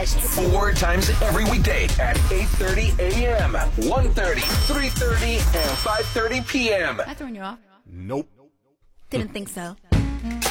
4 times every weekday at 8:30 a.m., 1:30, 3:30, and 5:30 p.m. Am I throwing you off? Nope. Didn't think so.